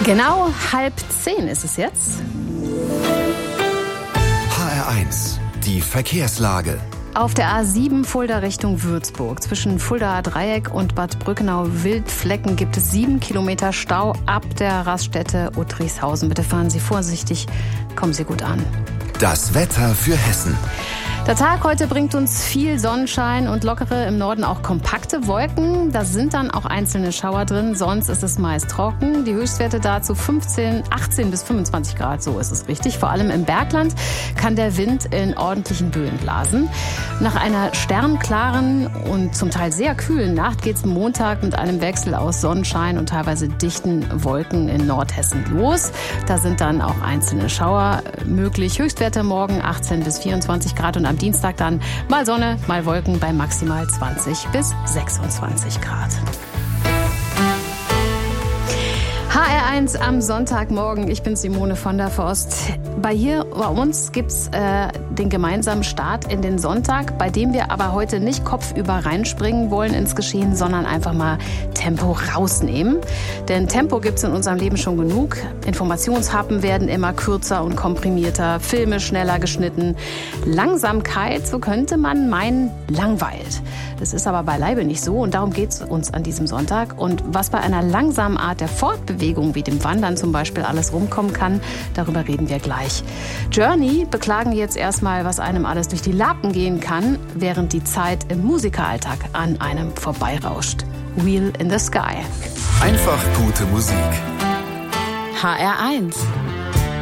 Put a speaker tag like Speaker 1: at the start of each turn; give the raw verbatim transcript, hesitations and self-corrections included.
Speaker 1: Genau halb zehn ist es jetzt.
Speaker 2: H R eins, die Verkehrslage.
Speaker 1: Auf der A sieben Fulda Richtung Würzburg. Zwischen Fuldaer Dreieck und Bad Brückenau-Wildflecken gibt es sieben Kilometer Stau ab der Raststätte Uttrichshausen. Bitte fahren Sie vorsichtig, kommen Sie gut an.
Speaker 2: Das Wetter für Hessen.
Speaker 1: Der Tag heute bringt uns viel Sonnenschein und lockere, im Norden auch kompakte Wolken. Da sind dann auch einzelne Schauer drin, sonst ist es meist trocken. Die Höchstwerte dazu fünfzehn, achtzehn bis fünfundzwanzig Grad, so ist es richtig. Vor allem im Bergland kann der Wind in ordentlichen Böen blasen. Nach einer sternklaren und zum Teil sehr kühlen Nacht geht es Montag mit einem Wechsel aus Sonnenschein und teilweise dichten Wolken in Nordhessen los. Da sind dann auch einzelne Schauer möglich. Höchstwerte morgen achtzehn bis vierundzwanzig Grad und am Dienstag dann mal Sonne, mal Wolken bei maximal zwanzig bis sechsundzwanzig Grad. H R eins am Sonntagmorgen. Ich bin Simone von der Forst. Bei hier bei uns gibt's äh, den gemeinsamen Start in den Sonntag, bei dem wir aber heute nicht kopfüber reinspringen wollen ins Geschehen, sondern einfach mal Tempo rausnehmen. Denn Tempo gibt's in unserem Leben schon genug. Informationshappen werden immer kürzer und komprimierter, Filme schneller geschnitten. Langsamkeit, so könnte man meinen, langweilt. Das ist aber beileibe nicht so und darum geht's uns an diesem Sonntag. Und was bei einer langsamen Art der Fortbewegung, wie dem Wandern zum Beispiel, alles rumkommen kann, darüber reden wir gleich. Journey beklagen jetzt erstmal, was einem alles durch die Lappen gehen kann, während die Zeit im Musikeralltag an einem vorbeirauscht. Wheel in the Sky.
Speaker 2: Einfach gute Musik.
Speaker 3: H R eins.